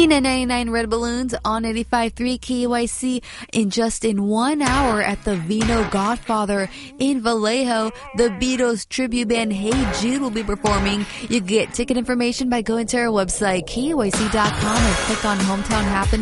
P999 Red Balloons on 85.3 KYC in 1 hour at the Vino Godfather in Vallejo. The Beatles tribute band Hey Jude will be performing. You get ticket information by going to our website, KYC.com, and click on Hometown Happenings.